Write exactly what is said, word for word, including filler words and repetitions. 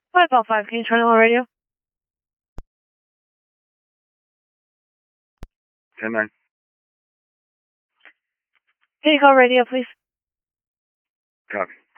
five Ball five, can you turn on radio? ten nine. Can you call radio, please? Copy.